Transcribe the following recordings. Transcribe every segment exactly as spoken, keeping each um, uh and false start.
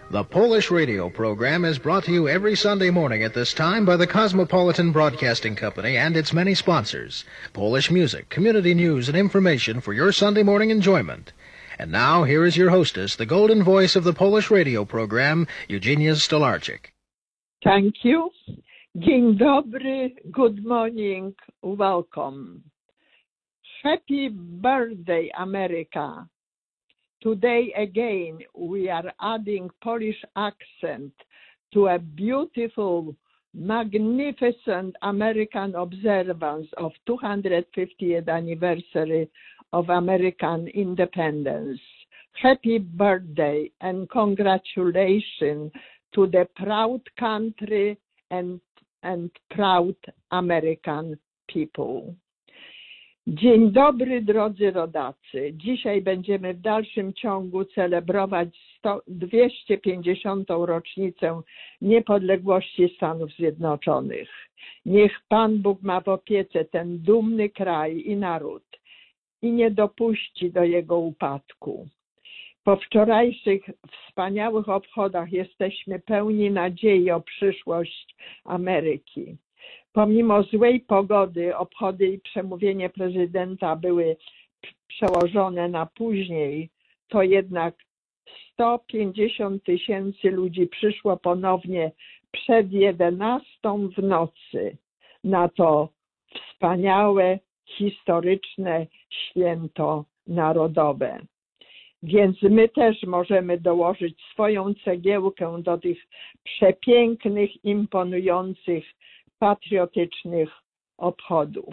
The Polish radio program is brought to you every Sunday morning at this time by the Cosmopolitan Broadcasting Company and its many sponsors. Polish music, community news, and information for your Sunday morning enjoyment. And now, here is your hostess, the golden voice of the Polish radio program, Eugenia Stolarczyk. Thank you. Dzień dobry, good morning, welcome. Happy birthday, America. Today again we are adding Polish accent to a beautiful, magnificent American observance of two hundred fiftieth anniversary of American independence. Happy birthday and congratulations to the proud country and, and proud American people. Dzień dobry, drodzy rodacy. Dzisiaj będziemy w dalszym ciągu celebrować dwieście pięćdziesiątą rocznicę niepodległości Stanów Zjednoczonych. Niech Pan Bóg ma w opiece ten dumny kraj i naród i nie dopuści do jego upadku. Po wczorajszych wspaniałych obchodach jesteśmy pełni nadziei o przyszłość Ameryki. Pomimo złej pogody obchody i przemówienie prezydenta były przełożone na później, to jednak sto pięćdziesiąt tysięcy ludzi przyszło ponownie przed jedenastą w nocy na to wspaniałe, historyczne święto narodowe. Więc my też możemy dołożyć swoją cegiełkę do tych przepięknych, imponujących, patriotycznych obchodów.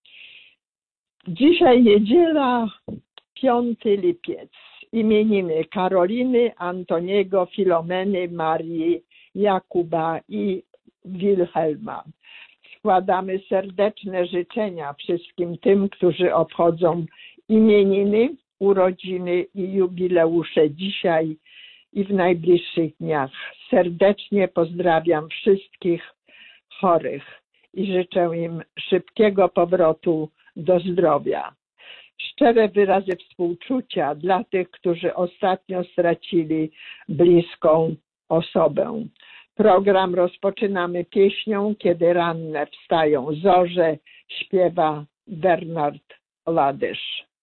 Dzisiaj niedziela, piąty lipiec. Imieniny Karoliny, Antoniego, Filomeny, Marii, Jakuba i Wilhelma. Składamy serdeczne życzenia wszystkim tym, którzy obchodzą imieniny, urodziny i jubileusze dzisiaj i w najbliższych dniach. Serdecznie pozdrawiam wszystkich chorych i życzę im szybkiego powrotu do zdrowia. Szczere wyrazy współczucia dla tych, którzy ostatnio stracili bliską osobę. Program rozpoczynamy pieśnią Kiedy ranne wstają zorze, śpiewa Bernard Ladysz.